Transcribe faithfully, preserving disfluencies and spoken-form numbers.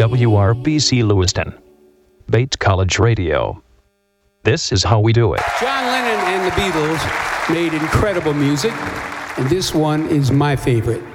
W R B C Lewiston, Bates College Radio. This is how we do it. John Lennon and the Beatles made incredible music, and this one is my favorite.